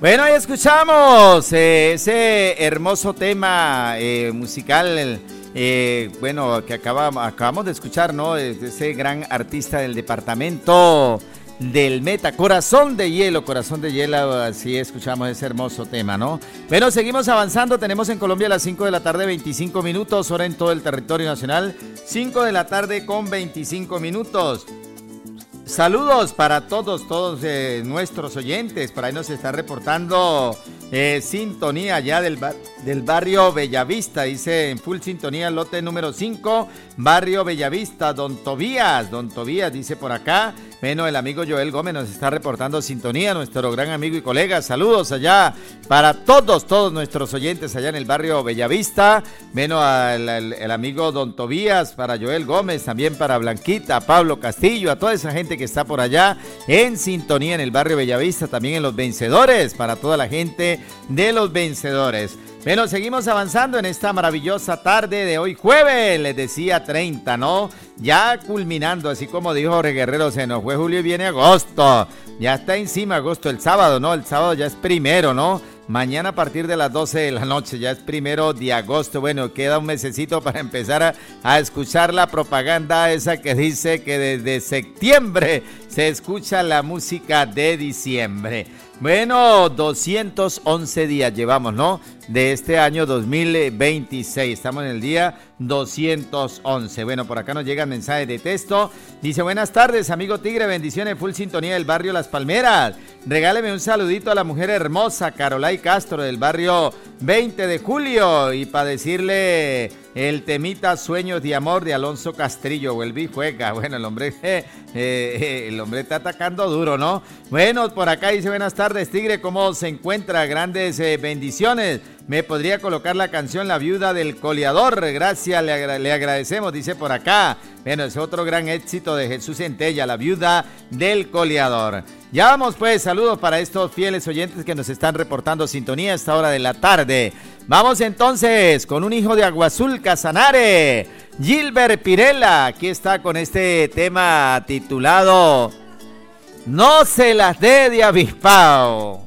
Bueno, ahí escuchamos ese hermoso tema musical, bueno, que acabamos de escuchar, ¿no? Ese gran artista del departamento del Meta, Corazón de Hielo, así escuchamos ese hermoso tema, ¿no? Bueno, seguimos avanzando, tenemos en Colombia a las 5 de la tarde, 25 minutos, hora en todo el territorio nacional, 5 de la tarde con 25 minutos. Saludos para todos nuestros oyentes. Por ahí nos está reportando sintonía ya del barrio Bellavista. Dice en full sintonía, lote número 5, barrio Bellavista. Don Tobías dice por acá. Bueno, el amigo Joel Gómez nos está reportando sintonía, nuestro gran amigo y colega. Saludos allá para todos nuestros oyentes allá en el barrio Bellavista. Bueno, el amigo Don Tobías, para Joel Gómez, también para Blanquita, Pablo Castillo, a toda esa gente que está por allá en sintonía en el barrio Bellavista, también en Los Vencedores, para toda la gente de Los Vencedores. Bueno, seguimos avanzando en esta maravillosa tarde de hoy jueves, les decía 30, ¿no? Ya culminando, así como dijo Jorge Guerrero, se nos fue julio y viene agosto. Ya está encima agosto, el sábado, ¿no? El sábado ya es primero, ¿no? Mañana a partir de las 12 de la noche, ya es 1 de agosto. Bueno, queda un mesecito para empezar a escuchar la propaganda esa que dice que desde septiembre se escucha la música de diciembre. Bueno, 211 días llevamos, ¿no? De este año 2026. Estamos en el día 211. Bueno, por acá nos llegan mensajes de texto. Dice, buenas tardes, amigo Tigre, bendiciones, full sintonía del barrio Las Palmeras. Regáleme un saludito a la mujer hermosa, Carolay Castro, del barrio 20 de julio. Y para decirle el temita Sueños de Amor de Alonso Castrillo. Vuelve y juega. Bueno, el hombre está atacando duro, ¿no? Bueno, por acá dice, buenas tardes, Tigre, ¿cómo se encuentra? Grandes bendiciones. ¿Me podría colocar la canción La Viuda del Coleador? Gracias, le agradecemos, dice por acá. Bueno, es otro gran éxito de Jesús Centella, La Viuda del Coleador. Ya vamos pues, saludos para estos fieles oyentes que nos están reportando sintonía a esta hora de la tarde. Vamos entonces con un hijo de Agua Azul, Casanare, Gilbert Pirela. Aquí está con este tema titulado No se las dé de avispao.